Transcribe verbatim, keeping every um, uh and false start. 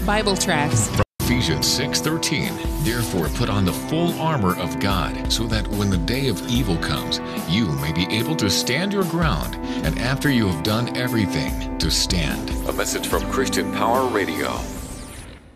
Bible tracts. Ephesians six thirteen. Therefore put on the full armor of God, so that when the day of evil comes, you may be able to stand your ground, and after you have done everything, to stand. A message from Christian Power Radio.